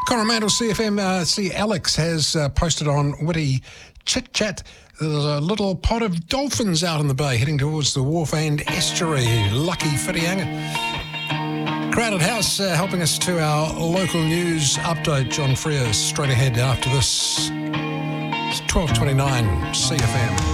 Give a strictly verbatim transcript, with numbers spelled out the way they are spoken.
Coromandel C F M, uh, see Alex has uh, posted on Witty Chit Chat. There's a little pod of dolphins out in the bay heading towards the Wharf End Estuary. Lucky Whitianga. Crowded House uh, helping us to our local news update. John Freer straight ahead after this. It's twelve twenty-nine C F M.